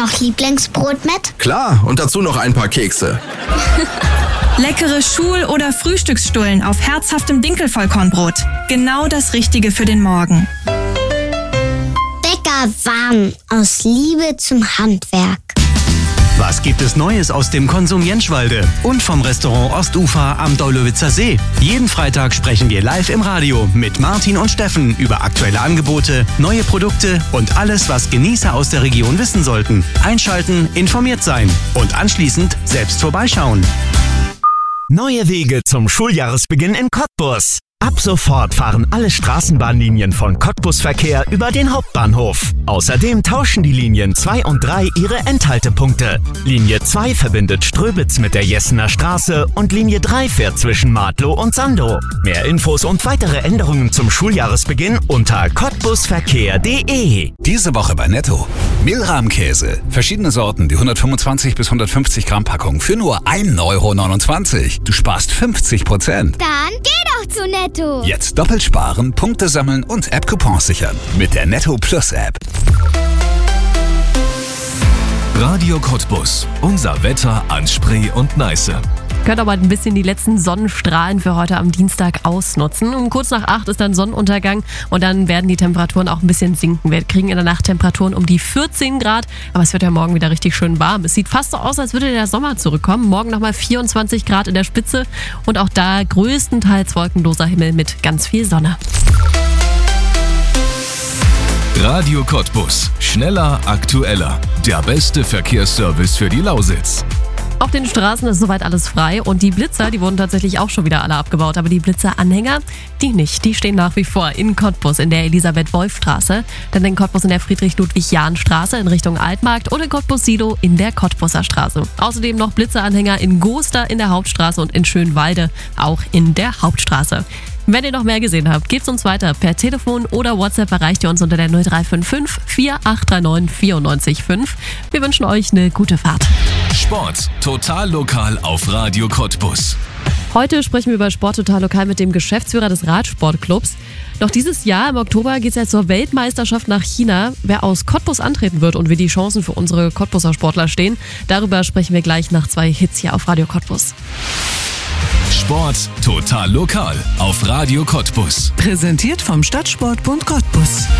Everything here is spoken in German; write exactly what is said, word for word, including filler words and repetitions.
noch Lieblingsbrot mit? Klar, und dazu noch ein paar Kekse. Leckere Schul- oder Frühstücksstullen auf herzhaftem Dinkelvollkornbrot. Genau das Richtige für den Morgen. Bäckerwarm aus Liebe zum Handwerk. Was gibt es Neues aus dem Konsum Jenschwalde und vom Restaurant Ostufer am Daulowitzer See? Jeden Freitag sprechen wir live im Radio mit Martin und Steffen über aktuelle Angebote, neue Produkte und alles, was Genießer aus der Region wissen sollten. Einschalten, informiert sein und anschließend selbst vorbeischauen. Neue Wege zum Schuljahresbeginn in Cottbus. Ab sofort fahren alle Straßenbahnlinien von Cottbus-Verkehr über den Hauptbahnhof. Außerdem tauschen die Linien zwei und drei ihre Endhaltepunkte. Linie zwei verbindet Ströbitz mit der Jessener Straße und Linie drei fährt zwischen Martlow und Sandow. Mehr Infos und weitere Änderungen zum Schuljahresbeginn unter cottbusverkehr punkt de. Diese Woche bei Netto. Mehlrahmkäse. Verschiedene Sorten, die hundertfünfundzwanzig bis hundertfünfzig Gramm Packung für nur ein Euro neunundzwanzig. Du sparst fünfzig Prozent. Dann geh doch zu Netto. Jetzt doppelt sparen, Punkte sammeln und App-Coupons sichern. Mit der Netto Plus App. Radio Cottbus. Unser Wetter an Spree und Neiße. Könnt aber ein bisschen die letzten Sonnenstrahlen für heute am Dienstag ausnutzen. Um kurz nach acht ist dann Sonnenuntergang und dann werden die Temperaturen auch ein bisschen sinken. Wir kriegen in der Nacht Temperaturen um die vierzehn Grad, aber es wird ja morgen wieder richtig schön warm. Es sieht fast so aus, als würde der Sommer zurückkommen. Morgen nochmal vierundzwanzig Grad in der Spitze und auch da größtenteils wolkenloser Himmel mit ganz viel Sonne. Radio Cottbus. Schneller, aktueller. Der beste Verkehrsservice für die Lausitz. Auf den Straßen ist soweit alles frei und die Blitzer, die wurden tatsächlich auch schon wieder alle abgebaut. Aber die Blitzer-Anhänger, die nicht. Die stehen nach wie vor in Cottbus in der Elisabeth-Wolf-Straße, dann in Cottbus in der Friedrich-Ludwig-Jahn-Straße in Richtung Altmarkt oder in Cottbus-Silow in der Cottbuser Straße. Außerdem noch Blitzer-Anhänger in Goster in der Hauptstraße und in Schönwalde auch in der Hauptstraße. Wenn ihr noch mehr gesehen habt, gebt's uns weiter. Per Telefon oder WhatsApp erreicht ihr uns unter der null drei fünf fünf vier acht drei neun vier neun fünf. Wir wünschen euch eine gute Fahrt. Sport total lokal auf Radio Cottbus. Heute sprechen wir über Sport total lokal mit dem Geschäftsführer des Radsportclubs. Noch dieses Jahr im Oktober geht es ja zur Weltmeisterschaft nach China. Wer aus Cottbus antreten wird und wie die Chancen für unsere Cottbuser Sportler stehen, darüber sprechen wir gleich nach zwei Hits hier auf Radio Cottbus. Sport total lokal auf Radio Cottbus. Präsentiert vom Stadtsportbund Cottbus.